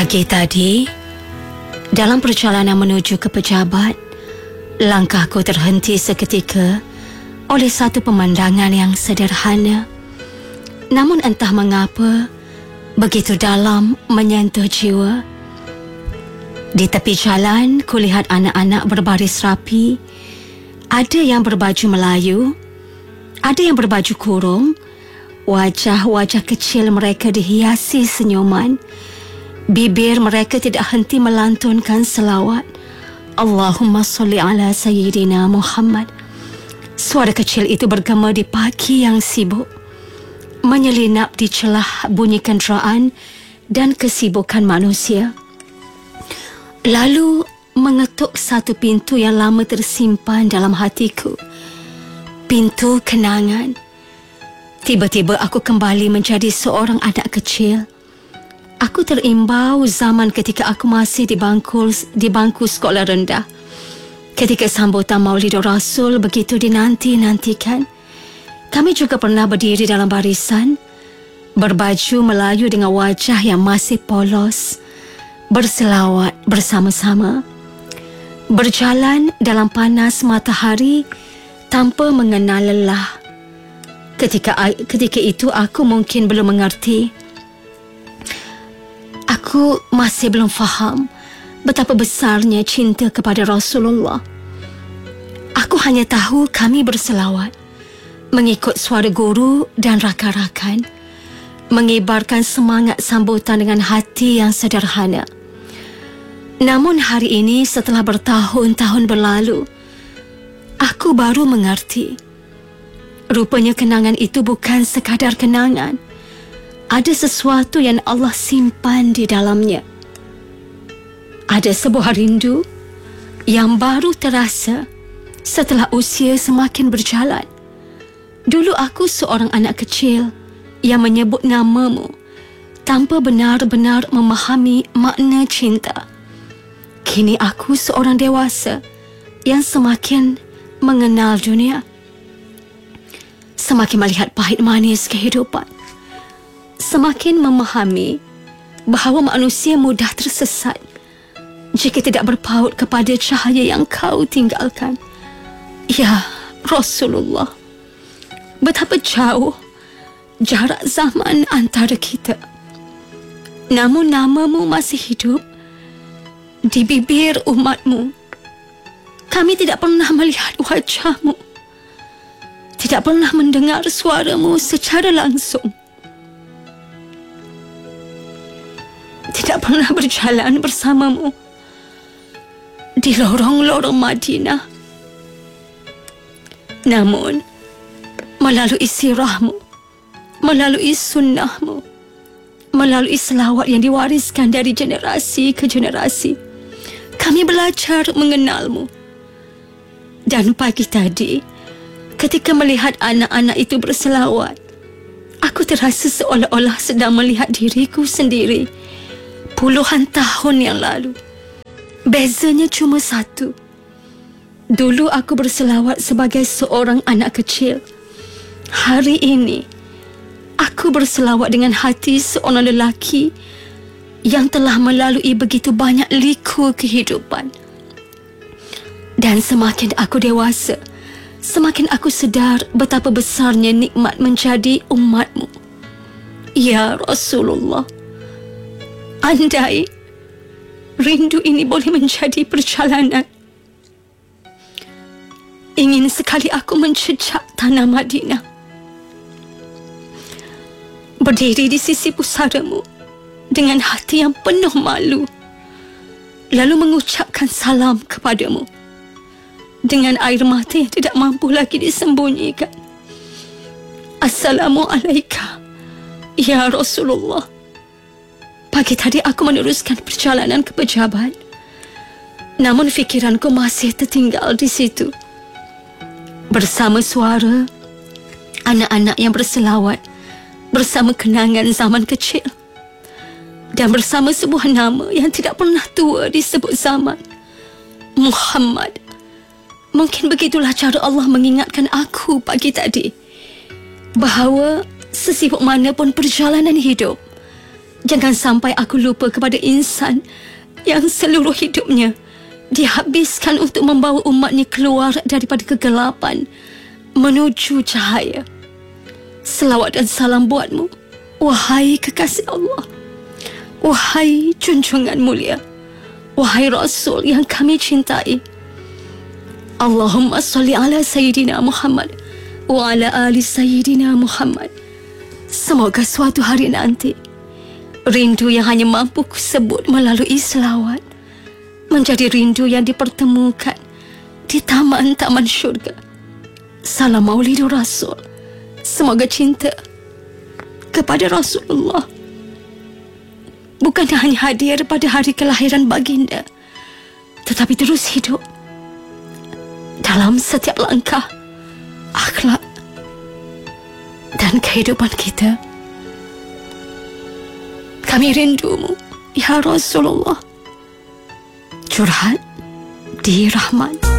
Pagi tadi, dalam perjalanan menuju ke pejabat, langkahku terhenti seketika oleh satu pemandangan yang sederhana. Namun entah mengapa, begitu dalam menyentuh jiwa. Di tepi jalan, kulihat anak-anak berbaris rapi. Ada yang berbaju Melayu, ada yang berbaju kurung. Wajah-wajah kecil mereka dihiasi senyuman. Bibir mereka tidak henti melantunkan selawat. Allahumma salli ala Sayyidina Muhammad. Suara kecil itu bergema di pagi yang sibuk, menyelinap di celah bunyi kenderaan dan kesibukan manusia. Lalu mengetuk satu pintu yang lama tersimpan dalam hatiku. Pintu kenangan. Tiba-tiba aku kembali menjadi seorang anak kecil. Aku terimbau zaman ketika aku masih di bangku sekolah rendah. Ketika sambutan Maulidul Rasul begitu dinanti-nantikan. Kami juga pernah berdiri dalam barisan, berbaju Melayu dengan wajah yang masih polos, berselawat bersama-sama, berjalan dalam panas matahari tanpa mengenal lelah. Ketika itu aku mungkin belum mengerti. Aku masih belum faham betapa besarnya cinta kepada Rasulullah. Aku hanya tahu kami berselawat, mengikut suara guru dan rakan-rakan, mengibarkan semangat sambutan dengan hati yang sederhana. Namun hari ini setelah bertahun-tahun berlalu, aku baru mengerti. Rupanya kenangan itu bukan sekadar kenangan. Ada sesuatu yang Allah simpan di dalamnya. Ada sebuah rindu yang baru terasa setelah usia semakin berjalan. Dulu aku seorang anak kecil yang menyebut namamu tanpa benar-benar memahami makna cinta. Kini aku seorang dewasa yang semakin mengenal dunia, semakin melihat pahit manis kehidupan, semakin memahami bahawa manusia mudah tersesat jika tidak berpaut kepada cahaya yang kau tinggalkan. Ya Rasulullah, betapa jauh jarak zaman antara kita. Namun namamu masih hidup di bibir umatmu. Kami tidak pernah melihat wajahmu, tidak pernah mendengar suaramu secara langsung, tidak pernah berjalan bersamamu di lorong-lorong Madinah. Namun, melalui sirahmu, melalui sunnahmu, melalui selawat yang diwariskan dari generasi ke generasi, kami belajar mengenalmu. Dan pagi tadi, ketika melihat anak-anak itu berselawat, aku terasa seolah-olah sedang melihat diriku sendiri puluhan tahun yang lalu. Bezanya cuma satu. Dulu aku berselawat sebagai seorang anak kecil. Hari ini, aku berselawat dengan hati seorang lelaki yang telah melalui begitu banyak liku kehidupan. Dan semakin aku dewasa, semakin aku sedar betapa besarnya nikmat menjadi umatmu. Ya Rasulullah, andai rindu ini boleh menjadi perjalanan, ingin sekali aku mencecak tanah Madinah, berdiri di sisi pusaramu dengan hati yang penuh malu, lalu mengucapkan salam kepadamu dengan air mata yang tidak mampu lagi disembunyikan. Assalamualaikum ya Rasulullah. Pagi tadi aku meneruskan perjalanan ke pejabat, namun fikiranku masih tertinggal di situ, bersama suara anak-anak yang berselawat, bersama kenangan zaman kecil, dan bersama sebuah nama yang tidak pernah tua disebut zaman, Muhammad. Mungkin begitulah cara Allah mengingatkan aku pagi tadi, bahawa sesibuk manapun perjalanan hidup, Jangan sampai aku lupa kepada insan yang seluruh hidupnya dihabiskan untuk membawa umat ni keluar daripada kegelapan menuju cahaya. Selawat dan salam buatmu, wahai kekasih Allah. Wahai junjungan mulia, wahai Rasul yang kami cintai. Allahumma salli ala Sayyidina Muhammad wa ala ali Sayyidina Muhammad. Semoga suatu hari nanti rindu yang hanya mampu kusebut melalui selawat menjadi rindu yang dipertemukan di taman-taman syurga. Salam Maulidur Rasul. Semoga cinta kepada Rasulullah bukan hanya hadir pada hari kelahiran baginda, tetapi terus hidup dalam setiap langkah, akhlak dan kehidupan kita. Kami rindumu, ya Rasulullah. Curhat di Rahmat.